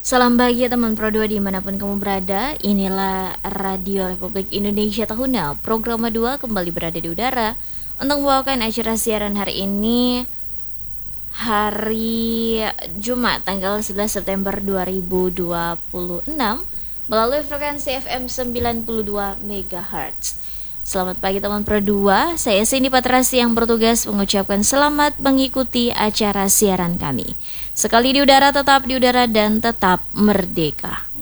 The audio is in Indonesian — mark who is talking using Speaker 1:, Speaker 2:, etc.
Speaker 1: Salam bahagia teman Pro 2 dimanapun kamu berada. Inilah Radio Republik Indonesia Tahuna. Program 2 kembali berada di udara untuk membawakan acara siaran hari ini, hari Jumat tanggal 11 September 2026 melalui frekuensi FM 92 MHz. Selamat pagi teman Pro 2, saya Cindy Patrasi yang bertugas mengucapkan selamat mengikuti acara siaran kami. Sekali di udara, tetap di udara dan tetap merdeka.